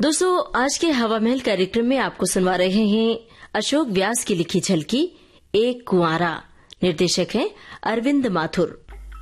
दोस्तों, आज के हवा महल कार्यक्रम में आपको सुनवा रहे हैं अशोक व्यास की लिखी झलकी एक कुंवारा। निर्देशक हैं अरविंद माथुर।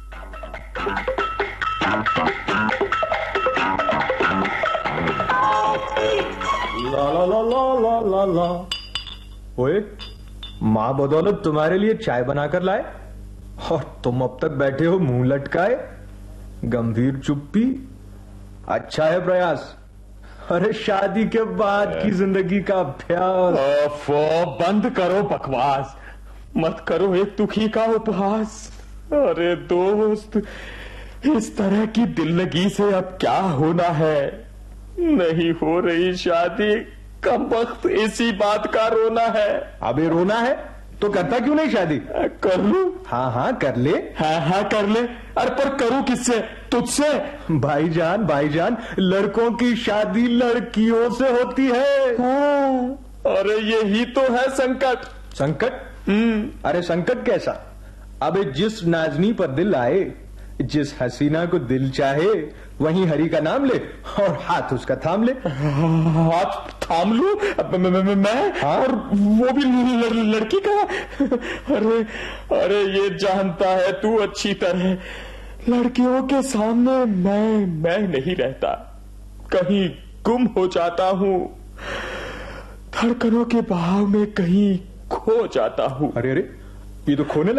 ला ला ला ला ला ला ला। ओए, माँ बदौलत तुम्हारे लिए चाय बनाकर लाए और तुम अब तक बैठे हो मुंह लटकाए। गंभीर चुप्पी। अच्छा है प्रयास। अरे शादी के बाद की जिंदगी का अभ्यास। बंद करो बकवास, मत करो एक दुखी का उपहास। अरे दोस्त, इस तरह की दिल्लगी से अब क्या होना है। नहीं हो रही शादी, कम वक्त इसी बात का रोना है। अबे रोना है तो करता क्यों नहीं शादी? कर लूं? हाँ कर ले। हाँ कर ले। अरे पर करूं किससे? तुझसे। भाईजान, लड़कों की शादी लड़कियों से होती है। हाँ, अरे यही तो है संकट। संकट? अरे संकट कैसा? अबे जिस नाजनी पर दिल आए, जिस हसीना को दिल चाहे, वहीं हरि का नाम ले और हाथ उसका थाम ले। हाथ थाम लूं मैं? हाँ? और वो भी लड़की का? अरे ये जानता है तू अच्छी तरह, लड़कियों के सामने मैं नहीं रहता, कहीं गुम हो जाता हूँ, धड़कनों के बहाव में कहीं खो जाता हूँ। अरे ये तो खोने